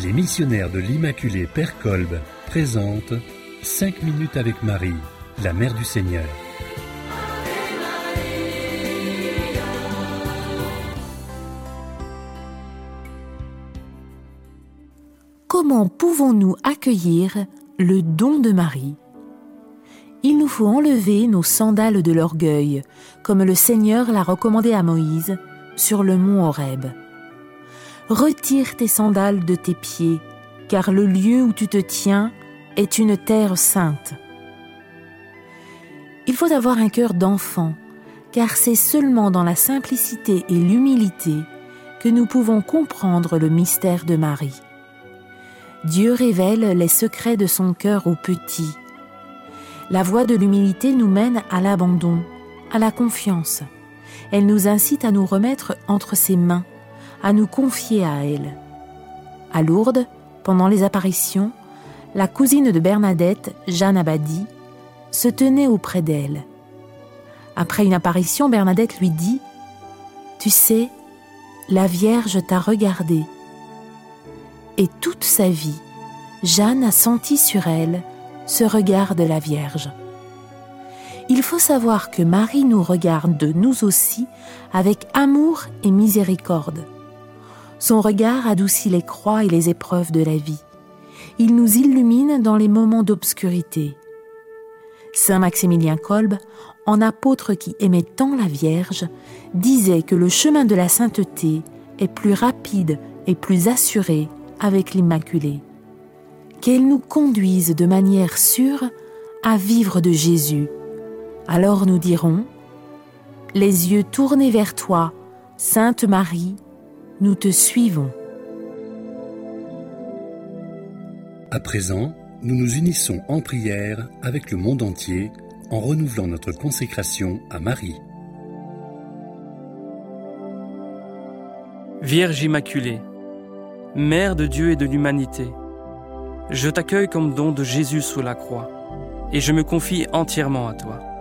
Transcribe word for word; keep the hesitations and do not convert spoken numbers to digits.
Les missionnaires de l'Immaculée Père Kolb présentent cinq minutes avec Marie, la Mère du Seigneur. Comment pouvons-nous accueillir le don de Marie ? Il nous faut enlever nos sandales de l'orgueil, comme le Seigneur l'a recommandé à Moïse sur le mont Horeb. Retire tes sandales de tes pieds, car le lieu où tu te tiens est une terre sainte. Il faut avoir un cœur d'enfant, car c'est seulement dans la simplicité et l'humilité que nous pouvons comprendre le mystère de Marie. Dieu révèle les secrets de son cœur aux petits. La voie de l'humilité nous mène à l'abandon, à la confiance. Elle nous incite à nous remettre entre ses mains, à nous confier à elle. À Lourdes, pendant les apparitions, la cousine de Bernadette, Jeanne Abadie, se tenait auprès d'elle. Après une apparition, Bernadette lui dit « Tu sais, la Vierge t'a regardée. » Et toute sa vie, Jeanne a senti sur elle ce regard de la Vierge. Il faut savoir que Marie nous regarde nous aussi avec amour et miséricorde. Son regard adoucit les croix et les épreuves de la vie. Il nous illumine dans les moments d'obscurité. Saint Maximilien Kolb, en apôtre qui aimait tant la Vierge, disait que le chemin de la sainteté est plus rapide et plus assuré avec l'Immaculée. Qu'elle nous conduise de manière sûre à vivre de Jésus. Alors nous dirons, les yeux tournés vers toi, Sainte Marie, nous te suivons. À présent, nous nous unissons en prière avec le monde entier en renouvelant notre consécration à Marie. Vierge Immaculée, Mère de Dieu et de l'humanité, je t'accueille comme don de Jésus sous la croix et je me confie entièrement à toi.